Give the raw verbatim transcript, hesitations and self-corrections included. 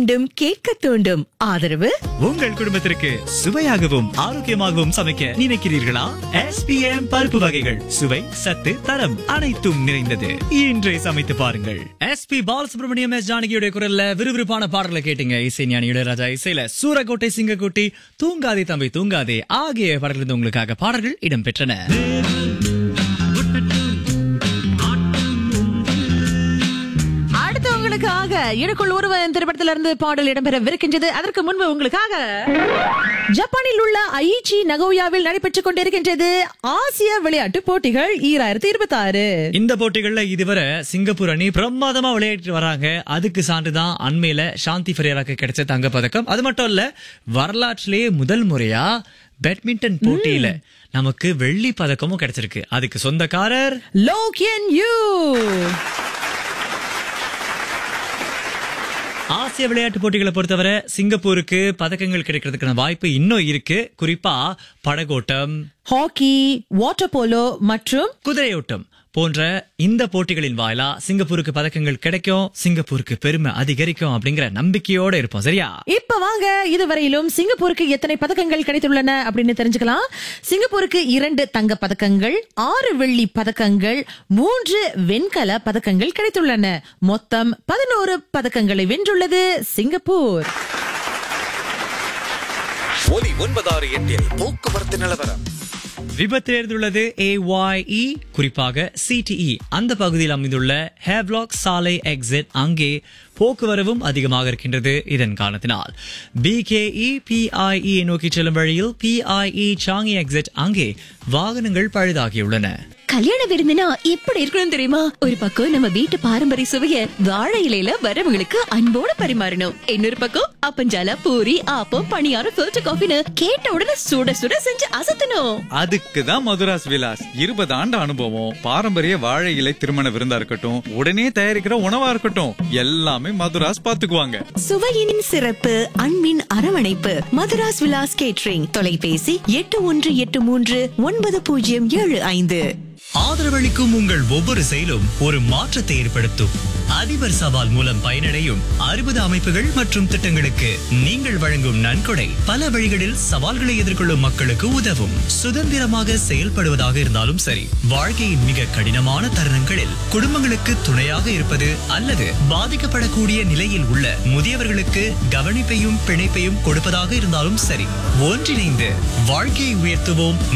மீண்டும் கேட்க தூண்டும். ஆதரவு உங்கள் குடும்பத்திற்கு சுவையாகவும் ஆரோக்கியமாகவும் சமைக்க நினைக்கிறீர்களா? எஸ் பி எம் பருப்பு வகைகள் சுவை சத்து தரம் அனைத்தும் நிறைந்தது. இன்றே சமைத்து பாருங்கள். எஸ் பி பாலசுப்ரமணியம் எஸ் ஜானகியுடைய குரல்ல விறுவிறுப்பான பாடல்களை கேட்டீங்க. இசை ஞானி இளையராஜா இசையில சூரக்கோட்டை சிங்கக்குட்டி, தூங்காதே தம்பி தூங்காதே ஆகிய பாடல்கள் உங்களுக்காக பாடல்கள் இடம்பெற்றன. உங்களுக்காக எனக்குள் ஒருவன் திரைப்படத்திலிருந்து பாடல் இடம்பெறவிருக்கின்றது. அதற்கு முன்பு உங்களுக்காக ஜப்பானில் உள்ள ஐச்சி நகோயாவில் நடைபெற்றுக் கொண்டிருக்கின்றது ஆசிய விளையாட்டு போட்டிகள் ஈராயிரத்தி இருபத்தி ஆறு. இந்த போட்டிகள்ல இதுவரை சிங்கப்பூர் அணி பிரமாதமா விளையாட்டு வராங்க. அதுக்கு சான்றுதான் அண்மையில சாந்தி ஃபெரேராக்கு கிடைச்ச தங்க பதக்கம். அது மட்டும் இல்ல, வரலாற்றிலேயே முதல் முறையா பேட்மிண்டன் போட்டியில நமக்கு வெள்ளி பதக்கமும் கிடைச்சிருக்கு. அதுக்கு சொந்தக்காரர் லோ கியன் யூ. ஆசிய விளையாட்டு போட்டிகளை பொறுத்தவரை சிங்கப்பூருக்கு பதக்கங்கள் கிடைக்கிறதுக்கான வாய்ப்பு இன்னும் இருக்கு. குறிப்பா படகோட்டம், ஹாக்கி, வாட்டர் போலோ மற்றும் குதிரையோட்டம் போன்ற இந்த போட்டிகளின் வாயிலா சிங்கப்பூருக்கு பதக்கங்கள் கிடைக்கும், சிங்கப்பூருக்கு பெருமை அதிகரிக்கும் அப்படிங்கிற நம்பிக்கையோட இருப்போம். சரியா? இப்ப வாங்க இதுவரையிலும் சிங்கப்பூருக்கு எத்தனை பதக்கங்கள் கிடைத்துள்ளன அப்படின்னு தெரிஞ்சுக்கலாம். சிங்கப்பூருக்கு இரண்டு தங்க பதக்கங்கள், ஆறு வெள்ளி பதக்கங்கள், மூன்று வெண்கல பதக்கங்கள் கிடைத்துள்ளன. மொத்தம் பதினோரு பதக்கங்களை வென்றுள்ளது சிங்கப்பூர். ஒலி ஒன்பதாறு எட்டில் போக்குவரத்து நிலவரம். விபத்து நேர்ந்துள்ளது ஏ ஒய் இ, குறிப்பாக சி டி இ அந்த பகுதியில் அமைந்துள்ள ஹேவ்லாக் சாலை எக்ஸிட். அங்கே போக்குவரவும் அதிகமாக இருக்கின்றது. இதன் காரணத்தினால் பி கே இ பி ஐ இ நோக்கி செல்லும் வழியில் பி ஐ இ சாங்கி எக்ஸிட் அங்கே வாகனங்கள் பழுதாகியுள்ளன. கல்யாண விருந்துனா எப்படி இருக்கணும் தெரியுமா? ஒரு பக்கம் நம்ம வீட்டு பாரம்பரிய சுவைய வாழை இலையில வரவங்களுக்கு அன்போட பரிமாறணும். இன்னொரு பக்கம் அப்பஞ்சால, பூரி, ஆப்பம், பணியாரம், ஃபில்டர் காஃபின்னு கேட்ட உடனே சுட சுட செஞ்சு அசத்தணும். அதுக்குதான் மதுராஸ் விலாஸ். இருபது ஆண்டு அனுபவம், பாரம்பரிய வாழை இலை திருமண விருந்தா இருக்கட்டும், உடனே தயாரிக்கிற உணவா இருக்கட்டும், எல்லாமே மதுராஸ் பாத்துக்குவாங்க. சுவையின் சிறப்பு, அன்பின் அரவணைப்பு. மதுராஸ் விலாஸ் கேட்டரிங். தொலைபேசி எட்டு ஒன்று எட்டு மூன்று ஒன்பது பூஜ்ஜியம் ஏழு ஐந்து. ஆதரவளிக்கும் உங்கள் ஒவ்வொரு செயலும் ஒரு மாற்றத்தை ஏற்படுத்தும். அதிபர் சவால் மூலம் பயனடையும் அறுபது அமைப்புகள் மற்றும் திட்டங்களுக்கு நீங்கள் வழங்கும் நன்கொடை பல வழிகளில் சவால்களை எதிர்கொள்ளும் மக்களுக்கு உதவும். சுதந்திரமாக செயல்படுவதாக இருந்தாலும் சரி, வாழ்க்கையின் மிக கடினமான தருணங்களில் குடும்பங்களுக்கு துணையாக இருப்பது அல்லது பாதிக்கப்படக்கூடிய நிலையில் உள்ள முதியவர்களுக்கு கவனிப்பையும் பிணைப்பையும் கொடுப்பதாக இருந்தாலும் சரி, ஒன்றிணைந்து வாழ்க்கையை உயர்த்துவோம்.